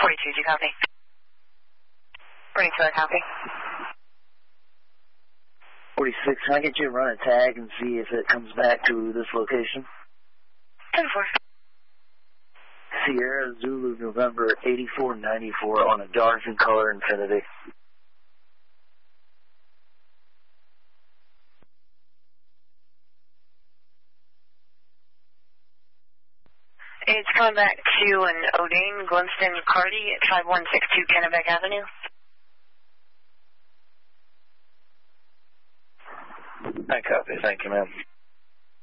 42, do you copy? 42, I copy. 46, can I get you to run a tag and see if it comes back to this location? 10-4. Sierra Zulu November 8494 on a dark in color Infinity. It's coming back to an O'Dane, Glunston, Cardi at 5162 Kennebec Avenue. I copy. Thank you, ma'am.